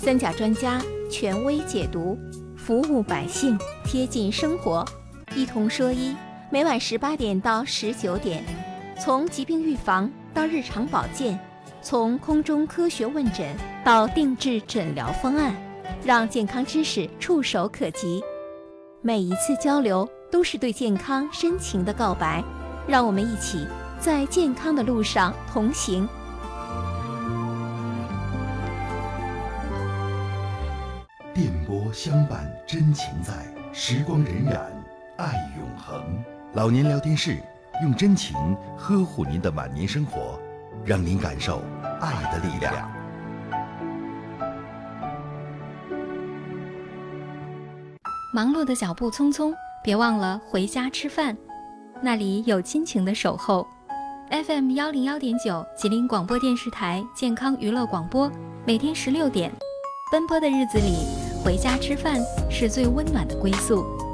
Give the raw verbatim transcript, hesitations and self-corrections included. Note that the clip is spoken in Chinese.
三甲专家权威解读，服务百姓，贴近生活。一同说医，每晚十八点到十九点，从疾病预防到日常保健，从空中科学问诊到定制诊疗方案，让健康知识触手可及。每一次交流都是对健康深情的告白，让我们一起在健康的路上同行。 电波相伴，真情在，时光荏苒，爱永恒。老年聊天室，用真情呵护您的晚年生活，让您感受爱的力量。 忙碌的脚步匆匆，别忘了回家吃饭，那里有亲情的守候。F M 幺零幺点九，吉林广播电视台健康娱乐广播，每天十六点，奔波的日子里，回家吃饭是最温暖的归宿。